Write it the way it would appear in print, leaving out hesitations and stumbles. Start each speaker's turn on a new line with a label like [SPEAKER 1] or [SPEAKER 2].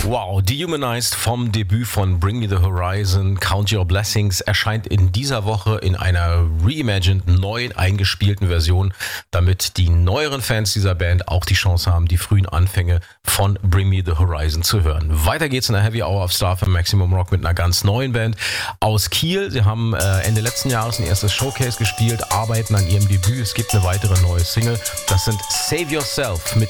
[SPEAKER 1] Wow, Dehumanized vom Debüt von Bring Me the Horizon, Count Your Blessings, erscheint in dieser Woche in einer reimagined, neu eingespielten Version, damit die neueren Fans dieser Band auch die Chance haben, die frühen Anfänge von Bring Me the Horizon zu hören. Weiter geht's in der Heavy Hour auf Star FM Maximum Rock mit einer ganz neuen Band aus Kiel. Sie haben Ende letzten Jahres ein erstes Showcase gespielt, arbeiten an ihrem Debüt. Es gibt eine weitere neue Single. Das sind Save Yourself mit